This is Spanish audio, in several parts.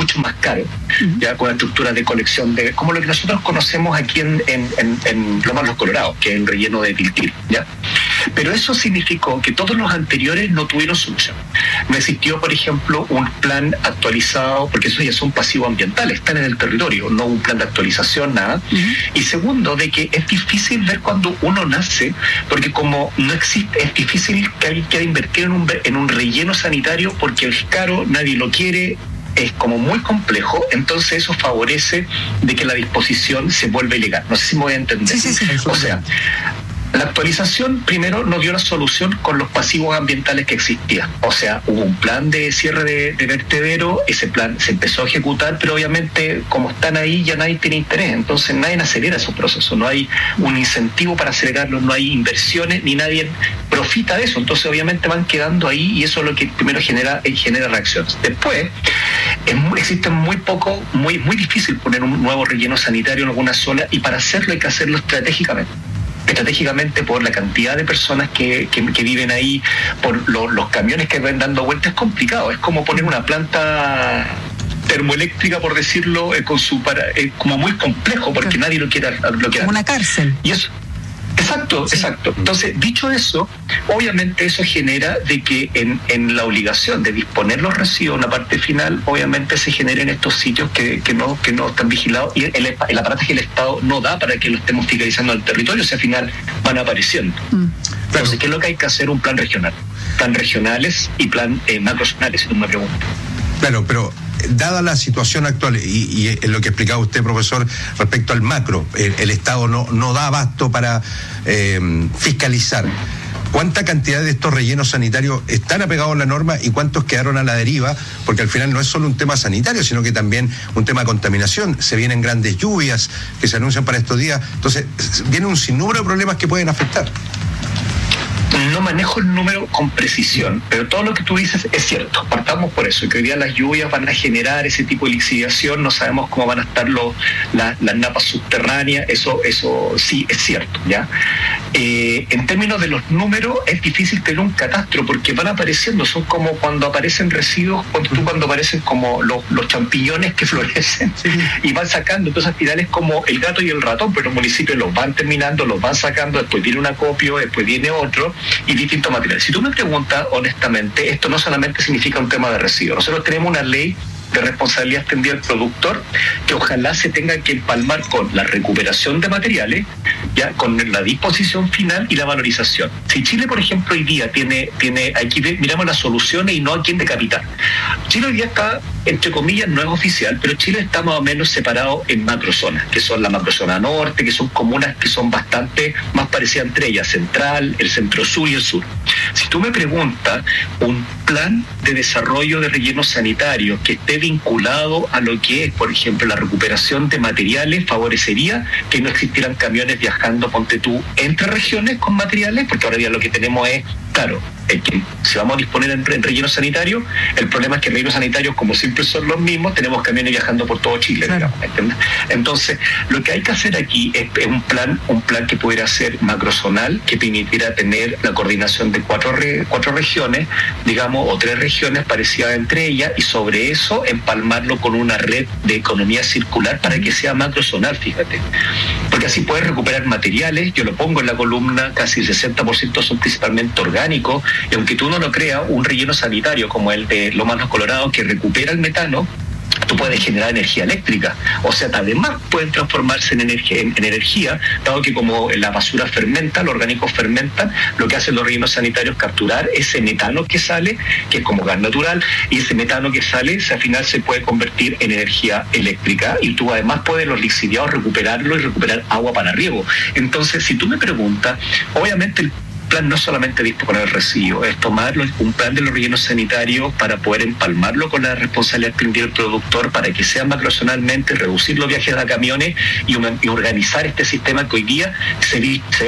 mucho más caro, ya con estructuras de colección, como lo que nosotros conocemos aquí en Lomas Los Colorados, que es el relleno de Tiltil, ¿ya? Pero eso significó que todos los anteriores no tuvieron solución. No existió, por ejemplo, un plan actualizado, porque eso ya son pasivos ambientales, están en el territorio, no un plan de actualización, nada. Y segundo, de que es difícil ver cuando uno nace, porque como no existe, es difícil que alguien quiera invertir en un relleno sanitario porque es caro, nadie lo quiere, es como muy complejo, entonces eso favorece de que la disposición se vuelva ilegal. No sé si me voy a entender. Sí. O sea, la actualización primero no dio la solución con los pasivos ambientales que existían. O sea, hubo un plan de cierre de vertedero, ese plan se empezó a ejecutar, pero obviamente como están ahí ya nadie tiene interés, entonces nadie acelera esos procesos, no hay un incentivo para acelerarlos, no hay inversiones, ni nadie profita de eso, entonces obviamente van quedando ahí y eso es lo que primero genera reacciones. Después, existe muy difícil poner un nuevo relleno sanitario en alguna zona y para hacerlo hay que hacerlo estratégicamente por la cantidad de personas que viven ahí, por los camiones que van dando vueltas. Es complicado, es como poner una planta termoeléctrica, por decirlo, como muy complejo, porque nadie lo quiere. Como una cárcel. Y eso. Exacto. Entonces, dicho eso, obviamente eso genera de que en la obligación de disponer los residuos en la parte final, obviamente se generen estos sitios que no están vigilados y el aparato que el Estado no da para que lo estemos fiscalizando al territorio, o sea, al final van apareciendo. Entonces, ¿qué es lo que hay que hacer? Un plan regional. Plan regionales y plan macrozonales, si tú me preguntas. Claro, pero dada la situación actual y lo que explicaba usted, profesor, respecto al macro, el Estado no da abasto para fiscalizar. ¿Cuánta cantidad de estos rellenos sanitarios están apegados a la norma y cuántos quedaron a la deriva? Porque al final no es solo un tema sanitario, sino que también un tema de contaminación. Se vienen grandes lluvias que se anuncian para estos días. Entonces, viene un sinnúmero de problemas que pueden afectar. No manejo el número con precisión, pero todo lo que tú dices es cierto. Partamos por eso, que hoy día las lluvias van a generar ese tipo de lixiviación, no sabemos cómo van a estar las napas subterráneas, eso sí es cierto, ¿ya? En términos de los números, es difícil tener un catastro, porque van apareciendo, son como cuando aparecen residuos, cuando aparecen como los champiñones que florecen, y van sacando, entonces al final es como el gato y el ratón, pero los municipios los van terminando, los van sacando, después viene un acopio, después viene otro, y distintos materiales. Si tú me preguntas, honestamente, esto no solamente significa un tema de residuos. Nosotros tenemos una ley de responsabilidad extendida del productor que ojalá se tenga que empalmar con la recuperación de materiales, ya con la disposición final y la valorización. Si Chile, por ejemplo, hoy día tiene aquí miramos las soluciones y no a quién decapitar. Chile hoy día está, entre comillas, no es oficial, pero Chile está más o menos separado en macrozonas, que son la macrozona norte, que son comunas que son bastante más parecidas entre ellas, central, el centro sur y el sur. Si tú me preguntas, un plan de desarrollo de rellenos sanitarios que esté vinculado a lo que es, por ejemplo, la recuperación de materiales, favorecería que no existieran camiones viajando, ponte tú, entre regiones con materiales, porque ahora día lo que tenemos es, claro, que si vamos a disponer en relleno sanitario, el problema es que rellenos sanitarios, como siempre son los mismos, tenemos camiones viajando por todo Chile, claro. Digamos, ¿entiendes? Entonces, lo que hay que hacer aquí es un plan que pudiera ser macrozonal, que permitiera tener la coordinación de cuatro regiones, digamos, o 3 regiones parecidas entre ellas, y sobre eso empalmarlo con una red de economía circular para que sea macrozonal, fíjate. Porque así puedes recuperar materiales, yo lo pongo en la columna, casi el 60% son principalmente orgánicos, y aunque tú no lo creas, un relleno sanitario como el de Lomas Los Colorados que recupera el metano, tú puedes generar energía eléctrica, o sea, además pueden transformarse en energía, dado que como la basura fermenta, los orgánicos fermentan, lo que hacen los rellenos sanitarios es capturar ese metano que sale, que es como gas natural, y ese metano que sale, al final se puede convertir en energía eléctrica, y tú además puedes los lixiviados recuperarlo y recuperar agua para riego. Entonces, si tú me preguntas, obviamente el plan no solamente disponer el residuo, es tomar un plan de los rellenos sanitarios para poder empalmarlo con la responsabilidad extendida del productor para que sea macrozonalmente, reducir los viajes a camiones y organizar este sistema que hoy día se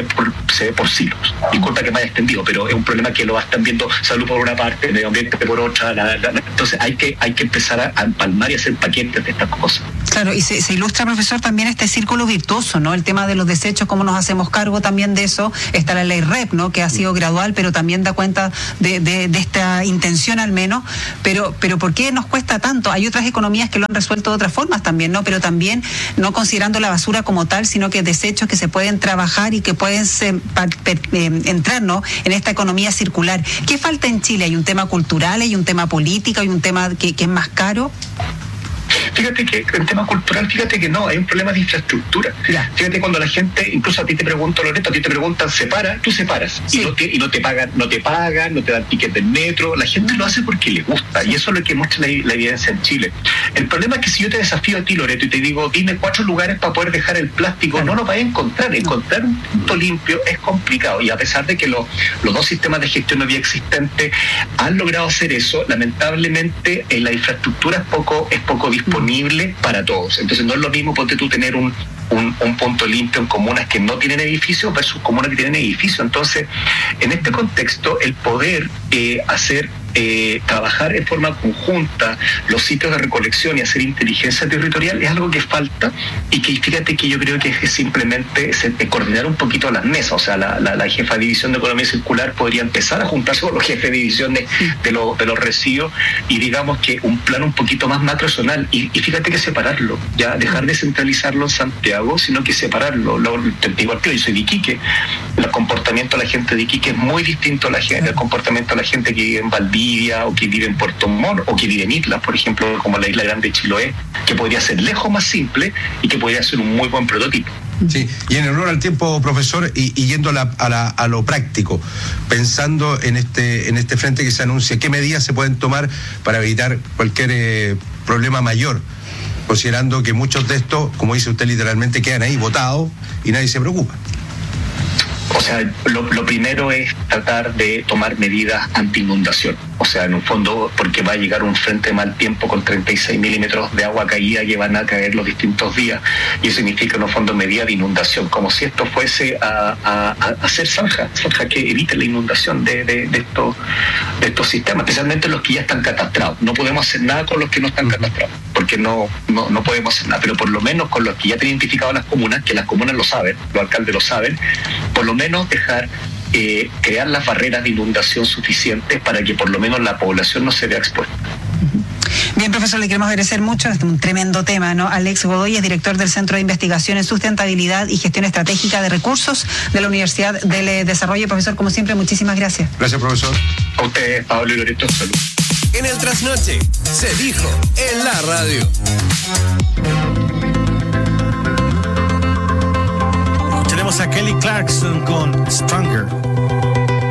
ve por silos. Disculpa que me haya extendido, pero es un problema que lo están viendo salud por una parte, medio ambiente por otra. Entonces hay que empezar a empalmar y hacer paquetes de estas cosas. Claro, y se ilustra, profesor, también este círculo virtuoso, ¿no? El tema de los desechos, cómo nos hacemos cargo también de eso. Está la ley REP, ¿no? ¿no? Que ha sido gradual, pero también da cuenta de esta intención al menos. Pero ¿por qué nos cuesta tanto? Hay otras economías que lo han resuelto de otras formas también, ¿no? Pero también no considerando la basura como tal, sino que desechos que se pueden trabajar y que pueden entrar, ¿no? En esta economía circular. ¿Qué falta en Chile? ¿Hay un tema cultural, hay un tema político, hay un tema que es más caro? Fíjate que en tema cultural, fíjate que no, hay un problema de infraestructura. Ya. Fíjate cuando la gente, incluso a ti te pregunto, Loreto, a ti te preguntan, ¿separa? Tú separas. Sí. Y no te pagan, no te dan ticket del metro. La gente lo hace porque le gusta. Y eso es lo que muestra la evidencia en Chile. El problema es que si yo te desafío a ti, Loreto, y te digo, dime 4 lugares para poder dejar el plástico, no lo vas a encontrar. Encontrar un punto limpio es complicado. Y a pesar de que los dos sistemas de gestión de vía existentes han logrado hacer eso, lamentablemente la infraestructura es poco disponible para todos. Entonces no es lo mismo, ponte tú, tener un punto limpio en comunas que no tienen edificios versus comunas que tienen edificios. Entonces, en este contexto, el poder trabajar en forma conjunta los sitios de recolección y hacer inteligencia territorial es algo que falta, y que fíjate que yo creo que es simplemente coordinar un poquito las mesas. O sea, la jefa de división de economía circular podría empezar a juntarse con los jefes de división de los residuos, y digamos que un plan un poquito más macrozonal, y fíjate que separarlo, ya dejar de centralizarlo en Santiago, sino que separarlo. Igual que yo soy de Iquique, el comportamiento de la gente de Iquique es muy distinto al comportamiento de la gente que vive en Valdivia, o que vive en Puerto Montt, o que vive en islas, por ejemplo, como la isla grande de Chiloé, que podría ser lejos más simple y que podría ser un muy buen prototipo. Sí, y en honor al tiempo, profesor, y yendo a lo práctico, pensando en este frente que se anuncia, ¿qué medidas se pueden tomar para evitar cualquier problema mayor? Considerando que muchos de estos, como dice usted, literalmente quedan ahí botados y nadie se preocupa. O sea, lo primero es tratar de tomar medidas anti-inundación. O sea, en un fondo, porque va a llegar un frente de mal tiempo con 36 milímetros de agua caída que van a caer los distintos días, y eso significa en un fondo medidas de inundación, como si esto fuese a hacer zanjas que eviten la inundación de estos sistemas, especialmente los que ya están catastrados. No podemos hacer nada con los que no están catastrados, porque no podemos hacer nada, pero por lo menos con los que ya tienen identificado las comunas, que las comunas lo saben, los alcaldes lo saben, por lo menos dejar crear las barreras de inundación suficientes para que por lo menos la población no se vea expuesta. Bien, profesor, le queremos agradecer mucho. Es un tremendo tema, ¿no? Alex Godoy es director del Centro de Investigación en Sustentabilidad y Gestión Estratégica de Recursos de la Universidad del Desarrollo. Profesor, como siempre, muchísimas gracias. Gracias, profesor. A ustedes, Pablo y Loreto, salud. En el Trasnoche se dijo en la radio. Tenemos a Kelly Clarkson con Stronger.